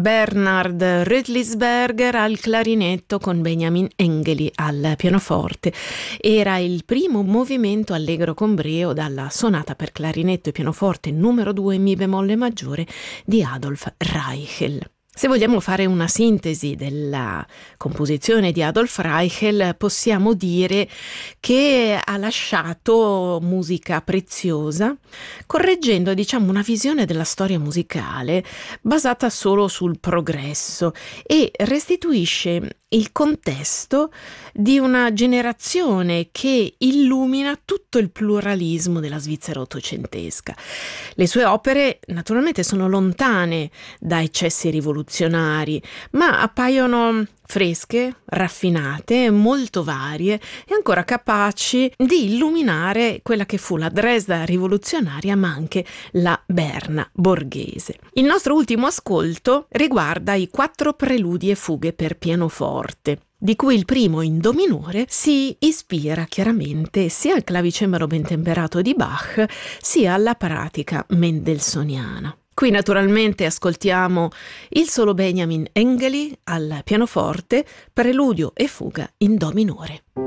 Bernard Rüttlisberger al clarinetto con Benjamin Engeli al pianoforte. Era il primo movimento allegro con brio dalla sonata per clarinetto e pianoforte numero 2 in mi bemolle maggiore di Adolf Reichel. Se vogliamo fare una sintesi della composizione di Adolf Reichel, possiamo dire che ha lasciato musica preziosa, correggendo, una visione della storia musicale basata solo sul progresso e restituisce il contesto di una generazione che illumina tutto il pluralismo della Svizzera ottocentesca. Le sue opere naturalmente sono lontane da eccessi rivoluzionari, ma appaiono fresche, raffinate, molto varie e ancora capaci di illuminare quella che fu la Dresda rivoluzionaria, ma anche la Berna borghese. Il nostro ultimo ascolto riguarda i 4 preludi e fughe per pianoforte, di cui il primo in do minore si ispira chiaramente sia al clavicembalo ben temperato di Bach sia alla pratica mendelssohniana. Qui naturalmente ascoltiamo il solo Benjamin Engeli al pianoforte, preludio e fuga in do minore.